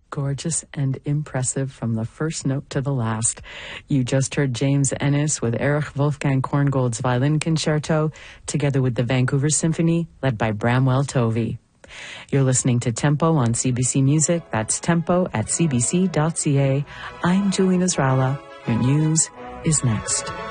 Gorgeous and impressive from the first note to the last. You just heard James Ennis with Erich Wolfgang Korngold's Violin Concerto, together with the Vancouver Symphony, led by Bramwell Tovey. You're listening to Tempo on CBC Music. That's tempo at cbc.ca. I'm Julie Nasrallah. Your news is next.